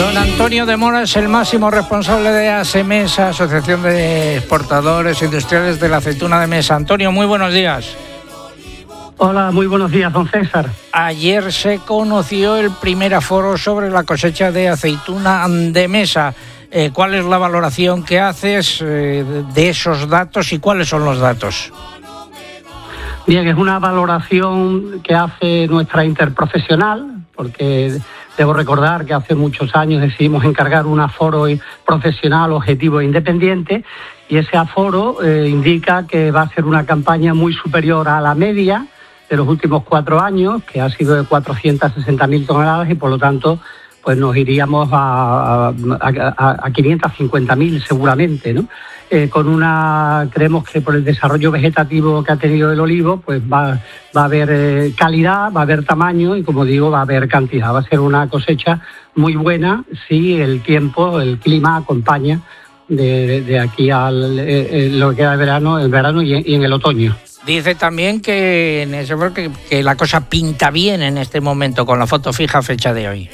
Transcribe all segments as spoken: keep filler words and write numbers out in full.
Don Antonio de Mora es el máximo responsable de ASEMESA, Asociación de Exportadores Industriales de la Aceituna de Mesa. Antonio, muy buenos días. Hola, muy buenos días, don César. Ayer se conoció el primer aforo sobre la cosecha de aceituna de mesa. Eh, ¿Cuál es la valoración que haces eh, de esos datos y cuáles son los datos? Bien, es una valoración que hace nuestra interprofesional, porque debo recordar que hace muchos años decidimos encargar un aforo profesional, objetivo e independiente, y ese aforo eh, indica que va a ser una campaña muy superior a la media de los últimos cuatro años, que ha sido de cuatrocientas sesenta mil toneladas, y por lo tanto pues nos iríamos a, a, a, a quinientas cincuenta mil seguramente, ¿no? Eh, con una, creemos que por el desarrollo vegetativo que ha tenido el olivo, pues va, va a haber eh, calidad, va a haber tamaño y, como digo, va a haber cantidad. Va a ser una cosecha muy buena si el tiempo, el clima acompaña de, de aquí al eh, lo que queda de verano, el verano y, y en el otoño. Dice también que, en ese, que, que la cosa pinta bien en este momento con la foto fija fecha de hoy.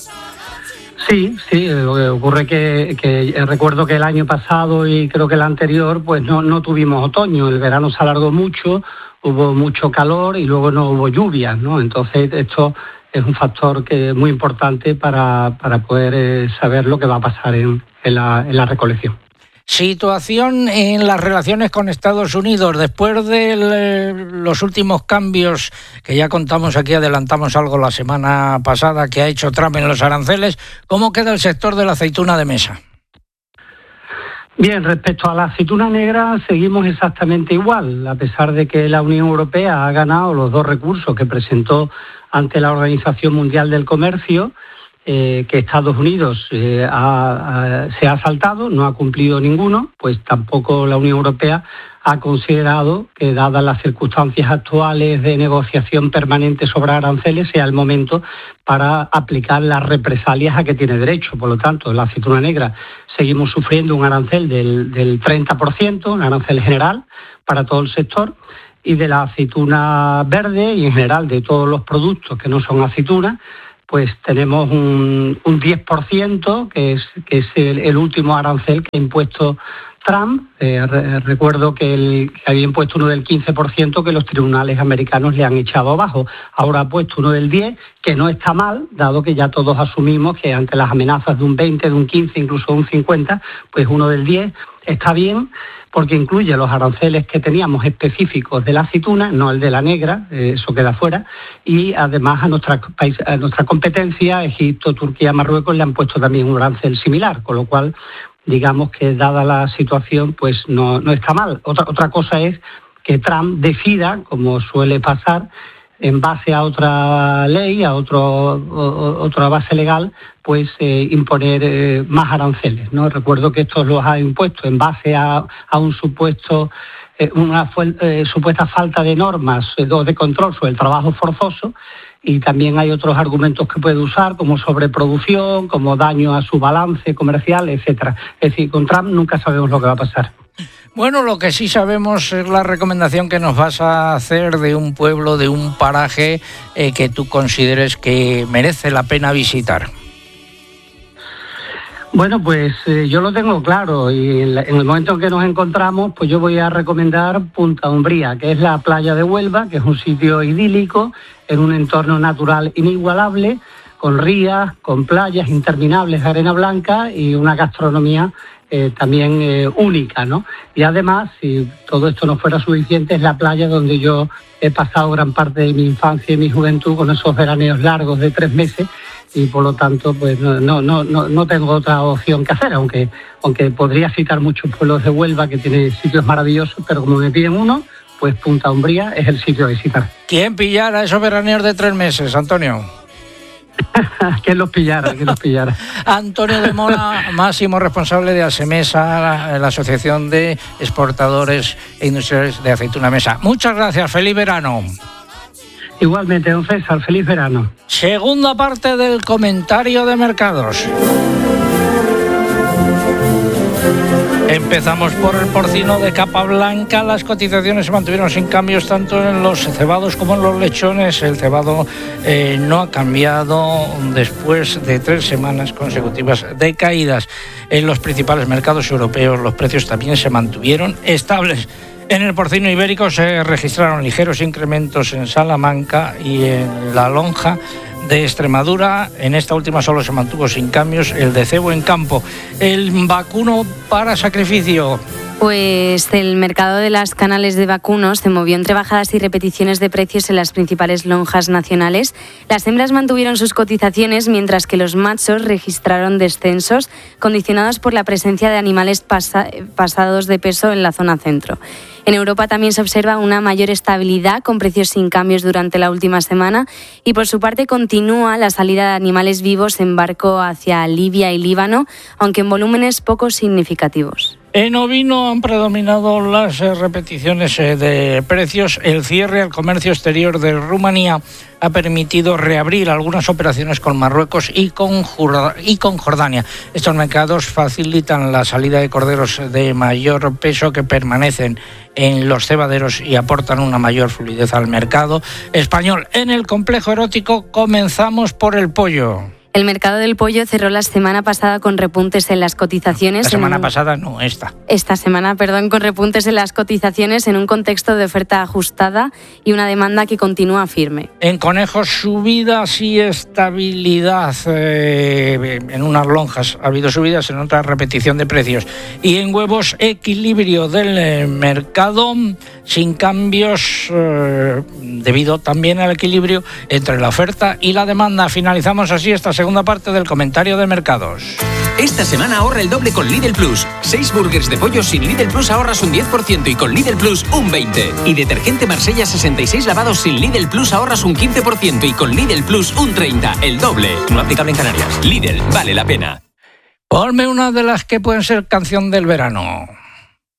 Sí, sí, lo que ocurre que, que recuerdo que el año pasado y creo que el anterior pues no, no tuvimos otoño, el verano se alargó mucho, hubo mucho calor y luego no hubo lluvias, ¿no? Entonces esto es un factor que es muy importante para, para poder eh, saber lo que va a pasar en, en, la, en la recolección. Situación en las relaciones con Estados Unidos. Después de le, los últimos cambios que ya contamos aquí, adelantamos algo la semana pasada, que ha hecho Trump en los aranceles, ¿cómo queda el sector de la aceituna de mesa? Bien, respecto a la aceituna negra seguimos exactamente igual, a pesar de que la Unión Europea ha ganado los dos recursos que presentó ante la Organización Mundial del Comercio. Eh, que Estados Unidos eh, ha, ha, se ha saltado, no ha cumplido ninguno, pues tampoco la Unión Europea ha considerado que, dadas las circunstancias actuales de negociación permanente sobre aranceles, sea el momento para aplicar las represalias a que tiene derecho. Por lo tanto, la aceituna negra seguimos sufriendo un arancel del, del treinta por ciento, un arancel general para todo el sector, y de la aceituna verde y en general de todos los productos que no son aceituna, pues tenemos un, un diez por ciento, que es, que es el, el último arancel que ha impuesto Trump. Eh, re, recuerdo que, el, que había impuesto uno del quince por ciento que los tribunales americanos le han echado abajo. Ahora ha puesto uno del diez por ciento, que no está mal, dado que ya todos asumimos que ante las amenazas de un veinte por ciento, de un quince por ciento, incluso un cincuenta por ciento, pues uno del diez por ciento está bien, porque incluye los aranceles que teníamos específicos de la aceituna, no el de la negra, eh, eso queda fuera, y además a nuestra, a nuestra competencia, Egipto, Turquía, Marruecos, le han puesto también un arancel similar, con lo cual, digamos que dada la situación, pues no, no está mal. Otra, otra cosa es que Trump decida, como suele pasar, en base a otra ley, a otro, o, otra base legal, pues eh, imponer eh, más aranceles, ¿no? Recuerdo que estos los ha impuesto en base a, a un supuesto, eh, una eh, supuesta falta de normas eh, o de control sobre el trabajo forzoso, y también hay otros argumentos que puede usar, como sobreproducción, como daño a su balance comercial, etcétera. Es decir, con Trump nunca sabemos lo que va a pasar. Bueno, lo que sí sabemos es la recomendación que nos vas a hacer de un pueblo, de un paraje eh, que tú consideres que merece la pena visitar. Bueno, pues eh, yo lo tengo claro, y en, la, en el momento en que nos encontramos, pues yo voy a recomendar Punta Umbría, que es la playa de Huelva, que es un sitio idílico, en un entorno natural inigualable, con rías, con playas interminables de arena blanca y una gastronomía Eh, también eh, única, ¿no? Y además, si todo esto no fuera suficiente, es la playa donde yo he pasado gran parte de mi infancia y mi juventud, con esos veraneos largos de tres meses, y por lo tanto pues no, no, no, no tengo otra opción que hacer, aunque, aunque podría citar muchos pueblos de Huelva que tienen sitios maravillosos, pero como me piden uno, pues Punta Umbría es el sitio a visitar. ¿Quién pillara esos veraneos de tres meses, Antonio? que los pillara, que los pillara. Antonio de Mora, máximo responsable de ASEMESA, la, la Asociación de Exportadores e Industriales de Aceituna de Mesa. Muchas gracias, feliz verano. Igualmente, don César, feliz verano. Segunda parte del comentario de mercados. Empezamos por el porcino de capa blanca. Las cotizaciones se mantuvieron sin cambios tanto en los cebados como en los lechones. El cebado eh, no ha cambiado después de tres semanas consecutivas de caídas. En los principales mercados europeos los precios también se mantuvieron estables. En el porcino ibérico se registraron ligeros incrementos en Salamanca y en la lonja de Extremadura. En esta última solo se mantuvo sin cambios el de cebo en campo. El vacuno para sacrificio. Pues el mercado de las canales de vacunos se movió entre bajadas y repeticiones de precios en las principales lonjas nacionales. Las hembras mantuvieron sus cotizaciones, mientras que los machos registraron descensos condicionados por la presencia de animales pasa- pasados de peso en la zona centro. En Europa también se observa una mayor estabilidad, con precios sin cambios durante la última semana, y por su parte continúa la salida de animales vivos en barco hacia Libia y Líbano, aunque en volúmenes poco significativos. En ovino han predominado las eh, repeticiones eh, de precios. El cierre al comercio exterior de Rumanía ha permitido reabrir algunas operaciones con Marruecos y con, Jur- y con Jordania. Estos mercados facilitan la salida de corderos de mayor peso que permanecen en los cebaderos y aportan una mayor fluidez al mercado español. En el complejo erótico comenzamos por el pollo. El mercado del pollo cerró la semana pasada con repuntes en las cotizaciones. La semana un... pasada no, esta. Esta semana, perdón, con repuntes en las cotizaciones en un contexto de oferta ajustada y una demanda que continúa firme. En conejos, subidas y estabilidad. Eh, en unas lonjas ha habido subidas, en otras repetición de precios. Y en huevos, equilibrio del mercado sin cambios, eh, debido también al equilibrio entre la oferta y la demanda. Finalizamos así esta segunda parte del comentario de mercados. Esta semana ahorra el doble con Lidl Plus. Seis burgers de pollo sin Lidl Plus ahorras un diez por ciento y con Lidl Plus un veinte por ciento. Y detergente Marsella sesenta y seis lavados sin Lidl Plus ahorras un quince por ciento y con Lidl Plus un treinta por ciento. El doble. No aplicable en Canarias. Lidl, vale la pena. Ponme una de las que pueden ser canción del verano.